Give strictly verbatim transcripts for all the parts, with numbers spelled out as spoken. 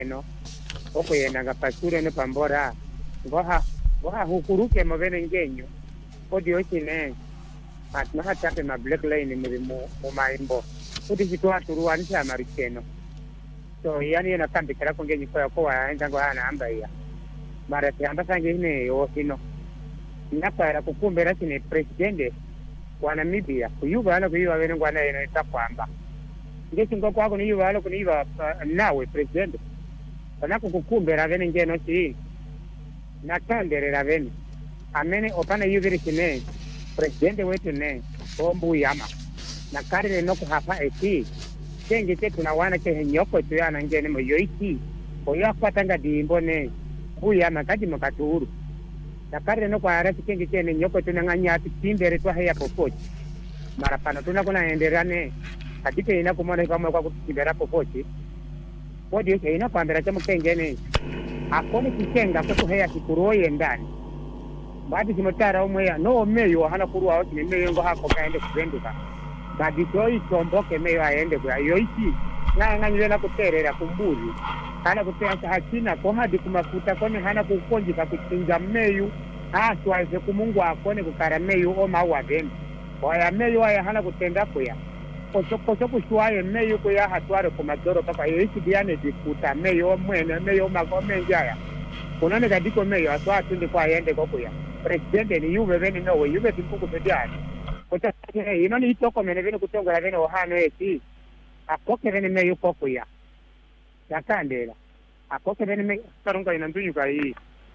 no oko yena ngapasure ne pambora ngoha ngoha hukuruke mabene ngenyo odi ochine atna hatape ma black line muri mu maimbo odi kitwa turuwa nta marikeno so yani na kambi kala ko ngenyi kwa kwa aenda ngo ana amba ya mara tiamba sange ne yo kino napara kukumbera kine presidente wa Namibia kuyuba ana kuyuba bene ngwana yena itakwamba ngeki ngo kwako ni yuba alo kuniba nawe presidente banako kukumbera bene ngeno chi nakanderera bene amene opana yubiri kine presidente wetu ne ombu yama nakarire no kuhapa eti kenge tetu na wana ke nyoko tuyana ngene mo yoiti oya kwatanga dimbo ne buyama kadi makaturu nakarire no kwa arasi kenge tene nyoko tunanganya timbere twa haya popochi mara pana tunakona enderane kadike ina kumona kama kwa kutimbera popochi wodi yake ina kwambera chamo kengene akone kikenga kwa haya kikuroye ndani badi kimotara omwe no meyo hana kurwa oti meyo ngo hako kaende kubenduka badi toi tomboke meyo aende kwa yoiti na nganyile na kuterera kumbuzi hana kutea hakina kwa hadi kumafuta kone hana kukonjika kuchinja meyo aswa ise kumungu akone kukara meyo oma wabeni waya meyo aya hana kutenda kuya kosoko soko shwaye meyo kuya hatware kumadoro papa yoiti diane dikuta meyo mwene meyo magome njaya kunane kadiko meyo aswa atende kwa yende kwa kuya presidente ni yuve bene no yuve timpuku pediani kota eh ino ni toko mene bene kutonga bene ohano eti akoke bene meyo koko ya yakandela akoke bene me tarunga ina nduyuka hii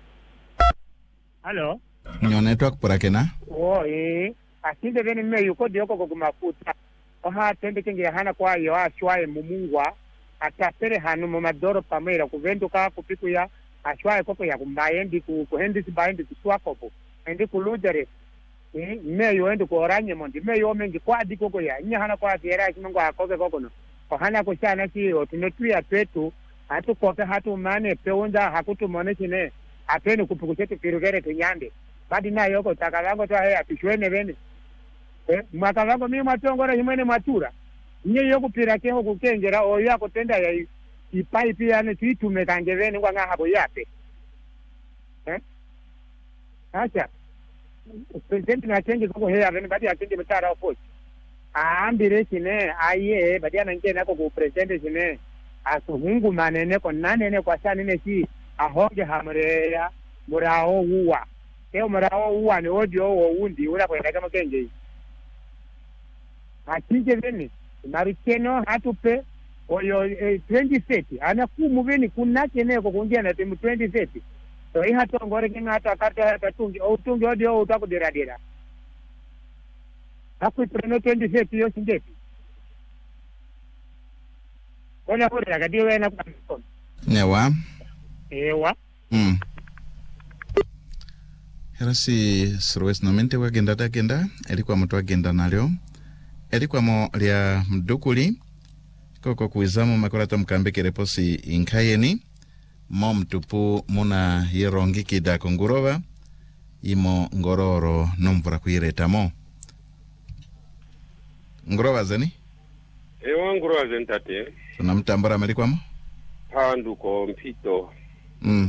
halo nyo network por akena oh eh asinde bene meyo kodi yoko kumafuta oha tende kenge hana kwa yo ashwaye mumungwa atapere hanu mu madoro pamera kuvenduka kupiku ya ashwaye koko ya kumbayendi ku kuhendisi bayendi kuswakopo endi kulujare eh meyo endi ko oranye mondi meyo mengi kwadi koko ya nya hana kwa tiera kimango akoke koko no ohana ko chana ki otinotria petu hatu koke hatu mane peonza hakutu mone chine apeni kupukuchetu pirugere tunyande badi na yoko takalango twa he apishwene bene eh makalango mimi matongora himene matura nye yoko pirake ho kukengera oyo akotenda ya ipaipi yane tuitume kanje bene ngwa ngahabo yape eh acha presidente na change koko he avene badi achange mtara opochi aambire chine aye badi anange nako ku presidente chine asuhungu manene ko nanene kwa sanene si ahoge hamreya murao uwa eo murao uwa ni odio wo undi ula kwenda kama kenge achinge bene marikeno hatupe oyo eh, twenty thirty ana kumu bene kunake neko kungia na timu twenty thirty so hii hato ngore kinga hata akata hata tungi au tungi audio utakudira dira hapo treno twenty thirty yo sindepi ona hore akadi wena kwa newa ewa mm Herasi surwes nomente wa genda da genda elikuwa mtu wa genda nalyo elikuwa mo lia mdukuli koko kuizamo makolata mkambe kereposi inkayeni mom tupu muna yerongi kida kongurova imo ngororo nomvura kuiretamo ngorova zeni ewa ngorova zeni tate tuna mtambara amerikwamo pandu ko mpito mm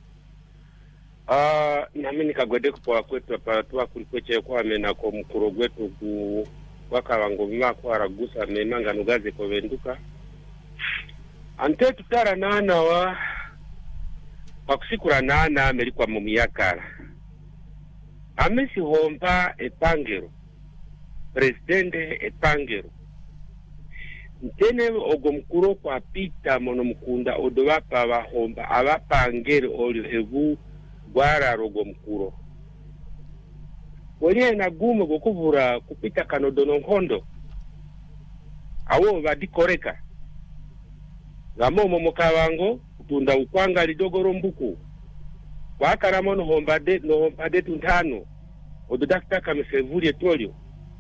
ah nami nikagwede kwa kwetu pa twa kulikweche kwa mena ko mkuro gwetu ku wakawango mako aragusa memanga nugaze ko venduka ante tutara nana wa pakusikura nana amerikwa mu miyakara amesi homba epangero presidente epangero ntene ogo mkuro kwa pita mono mkunda odowapa wa homba abapangere olio evu gwara rogo mkuro waliye na gume gokuvura kupita kanodono nkondo awo vadikoreka gamomo mukawango kutunda ukwanga lidogoro mbuku wakara mono hombade no hombade tuntano ododakta kamesevuli etolio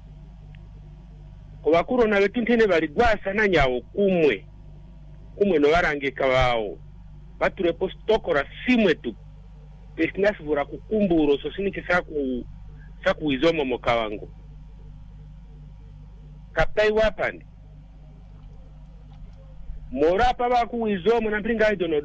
ko bakuro na betuntene bali gwasa na nyawo kumwe kumwe no barangeka bawo bature postokora simwe tu esnas vura kukumburo so sinike saku saku izomo mukawango kapai wapani morapa baku izomo na mpinga idono